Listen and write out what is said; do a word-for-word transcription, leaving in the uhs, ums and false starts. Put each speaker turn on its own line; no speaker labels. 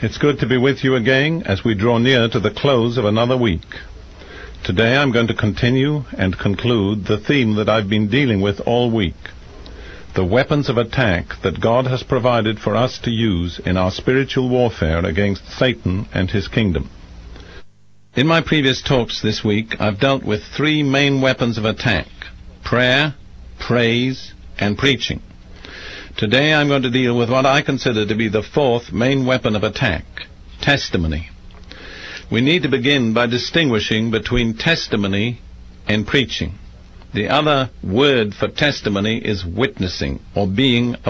It's good to be with you again as we draw near to the close of another week. Today I'm going to continue and conclude the theme that I've been dealing with all week, the weapons of attack that God has provided for us to use in our spiritual warfare against Satan and his kingdom. In my previous talks this week, I've dealt with three main weapons of attack: prayer, praise, and preaching. Today I'm going to deal with what I consider to be the fourth main weapon of attack: testimony. We need to begin by distinguishing between testimony and preaching. The other word for testimony is witnessing, or being a